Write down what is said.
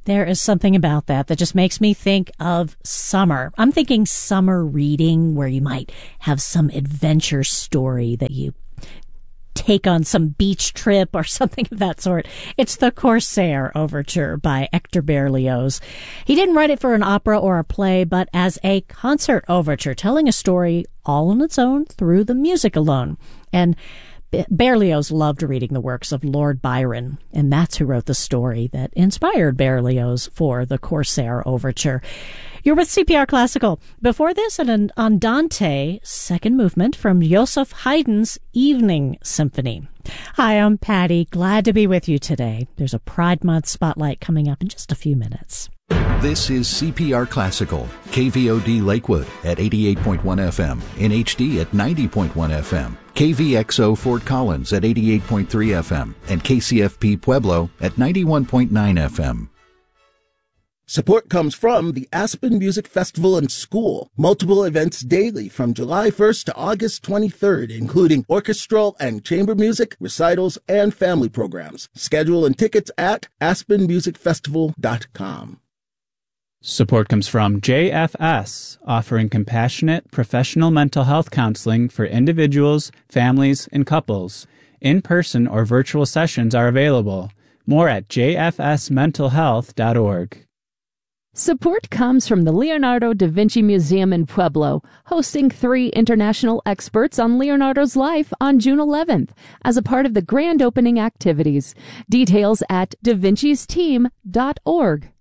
There is something about that just makes me think of summer. I'm thinking summer reading where you might have some adventure story that you take on some beach trip or something of that sort. It's the Corsair Overture by Hector Berlioz. He didn't write it for an opera or a play, but as a concert overture, telling a story all on its own through the music alone. And Berlioz loved reading the works of Lord Byron, and that's who wrote the story that inspired Berlioz for the Corsair Overture. You're with CPR Classical. Before this, an Andante second movement from Joseph Haydn's Evening Symphony. Hi, I'm Patty. Glad to be with you today. There's a Pride Month spotlight coming up in just a few minutes. This is CPR Classical, KVOD Lakewood at 88.1 FM, in HD at 90.1 FM, KVXO Fort Collins at 88.3 FM, and KCFP Pueblo at 91.9 FM. Support comes from the Aspen Music Festival and School. Multiple events daily from July 1st to August 23rd, including orchestral and chamber music, recitals, and family programs. Schedule and tickets at aspenmusicfestival.com. Support comes from JFS, offering compassionate, professional mental health counseling for individuals, families, and couples. In-person or virtual sessions are available. More at jfsmentalhealth.org. Support comes from the Leonardo da Vinci Museum in Pueblo, hosting 3 international experts on Leonardo's life on June 11th as a part of the grand opening activities. Details at davincisteam.org.